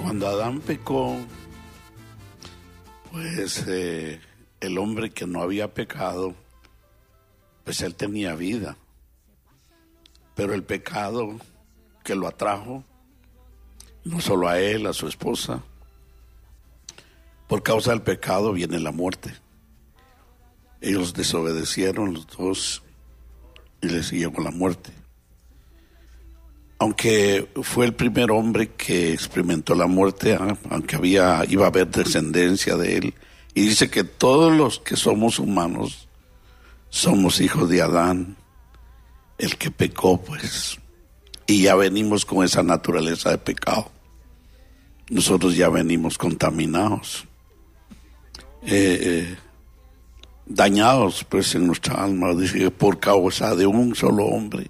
Cuando Adán pecó, pues el hombre que no había pecado, pues él tenía vida. Pero el pecado que lo atrajo, no solo a él, a su esposa, por causa del pecado viene la muerte. Ellos desobedecieron los dos y les llegó la muerte. Aunque fue el primer hombre que experimentó la muerte, aunque iba a haber descendencia de él, y dice que todos los que somos humanos somos hijos de Adán, el que pecó, pues, y ya venimos con esa naturaleza de pecado. Nosotros ya venimos contaminados, dañados, pues, en nuestra alma. Dice que por causa de un solo hombre,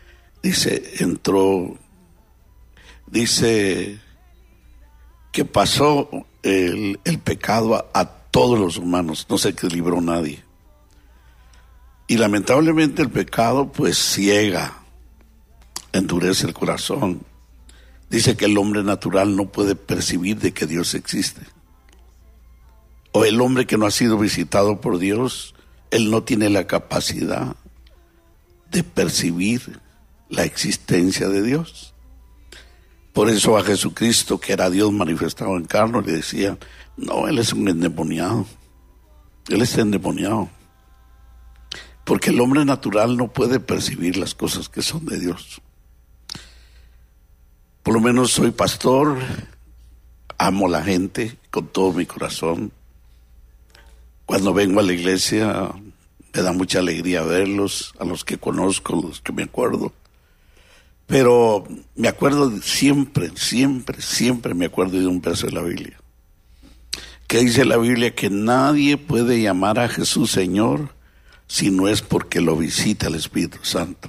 dice que pasó el pecado a todos los humanos, no se libró nadie. Y lamentablemente el pecado pues ciega, endurece el corazón. Dice que el hombre natural no puede percibir de que Dios existe. O el hombre que no ha sido visitado por Dios, él no tiene la capacidad de percibir la existencia de Dios. Por eso a Jesucristo, que era Dios manifestado en carne, le decían: no, él es un endemoniado, él está endemoniado, porque el hombre natural no puede percibir las cosas que son de Dios. Por lo menos soy pastor, amo a la gente con todo mi corazón. Cuando vengo a la iglesia me da mucha alegría verlos, a los que conozco, los que me acuerdo. Pero me acuerdo siempre me acuerdo de un verso de la Biblia, que dice la Biblia que nadie puede llamar a Jesús Señor si no es porque lo visita el Espíritu Santo.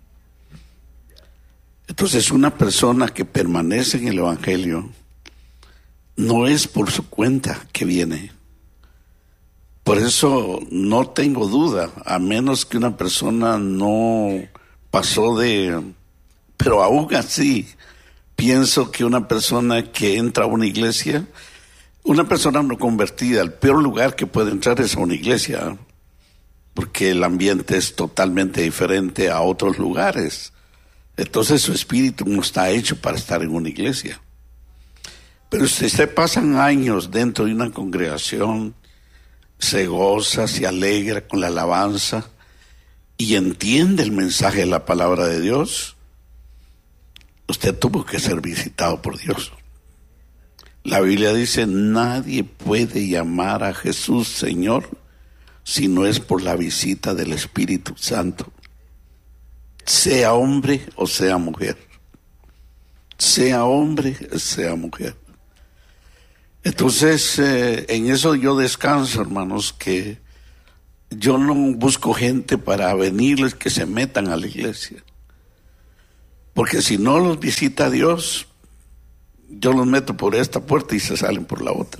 Entonces, una persona que permanece en el Evangelio no es por su cuenta que viene. Por eso no tengo duda, a menos que una persona no pasó de... Pero aún así, pienso que una persona que entra a una iglesia, una persona no convertida, el peor lugar que puede entrar es a una iglesia, porque el ambiente es totalmente diferente a otros lugares. Entonces su espíritu no está hecho para estar en una iglesia. Pero si se pasan años dentro de una congregación, se goza, se alegra con la alabanza y entiende el mensaje de la palabra de Dios, usted tuvo que ser visitado por Dios. La Biblia dice: nadie puede llamar a Jesús Señor si no es por la visita del Espíritu Santo, sea hombre o sea mujer, sea hombre o sea mujer. Entonces, en eso yo descanso, hermanos, que yo no busco gente para venirles que se metan a la iglesia. Porque si no los visita Dios, yo los meto por esta puerta y se salen por la otra.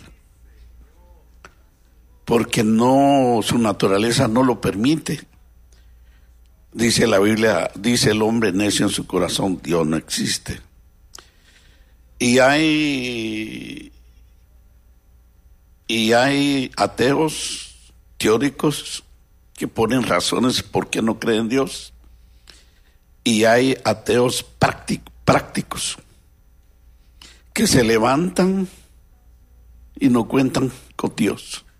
Porque no, su naturaleza no lo permite. Dice la Biblia, dice el hombre necio en su corazón: Dios no existe. Y hay ateos teóricos que ponen razones por qué no creen en Dios. Y hay ateos prácticos que se levantan y no cuentan con Dios.